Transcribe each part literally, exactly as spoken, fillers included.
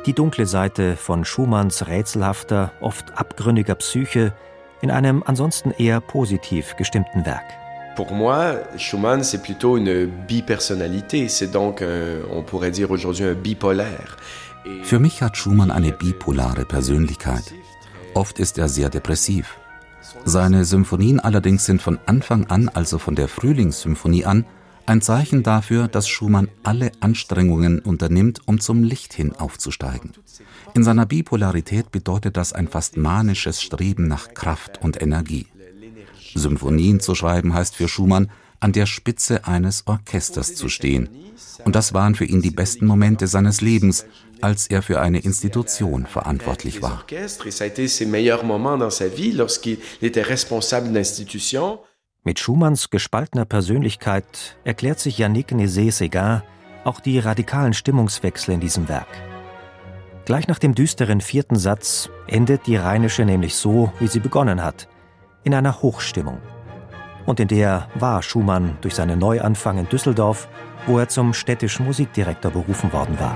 Die dunkle Seite von Schumanns rätselhafter, oft abgründiger Psyche in einem ansonsten eher positiv gestimmten Werk. Pour moi, Schumann, c'est plutôt une bipersonnalité. C'est donc, un, on pourrait dire aujourd'hui, un bipolaire. Für mich hat Schumann eine bipolare Persönlichkeit. Oft ist er sehr depressiv. Seine Symphonien allerdings sind von Anfang an, also von der Frühlingssymphonie an, ein Zeichen dafür, dass Schumann alle Anstrengungen unternimmt, um zum Licht hin aufzusteigen. In seiner Bipolarität bedeutet das ein fast manisches Streben nach Kraft und Energie. Symphonien zu schreiben heißt für Schumann, an der Spitze eines Orchesters zu stehen. Und das waren für ihn die besten Momente seines Lebens, als er für eine Institution verantwortlich war. Mit Schumanns gespaltener Persönlichkeit erklärt sich Yannick Nézet-Séguin auch die radikalen Stimmungswechsel in diesem Werk. Gleich nach dem düsteren vierten Satz endet die Rheinische nämlich so, wie sie begonnen hat, in einer Hochstimmung. Und in der war Schumann durch seinen Neuanfang in Düsseldorf, wo er zum städtischen Musikdirektor berufen worden war.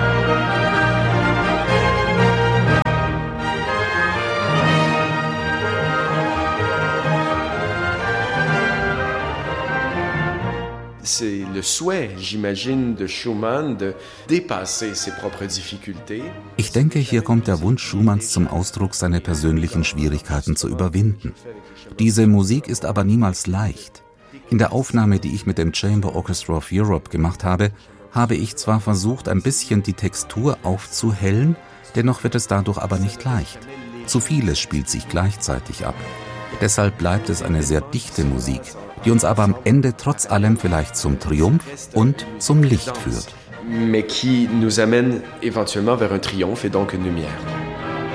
C'est le souhait, j'imagine, de Schumann de dépasser ses propres difficultés. Ich denke, hier kommt der Wunsch Schumanns zum Ausdruck, seine persönlichen Schwierigkeiten zu überwinden. Diese Musik ist aber niemals leicht. In der Aufnahme, die ich mit dem Chamber Orchestra of Europe gemacht habe, habe ich zwar versucht, ein bisschen die Textur aufzuhellen, dennoch wird es dadurch aber nicht leicht. Zu vieles spielt sich gleichzeitig ab. Deshalb bleibt es eine sehr dichte Musik, die uns aber am Ende trotz allem vielleicht zum Triumph und zum Licht führt. Mais qui nous amène éventuellement vers un triomphe et donc une lumière.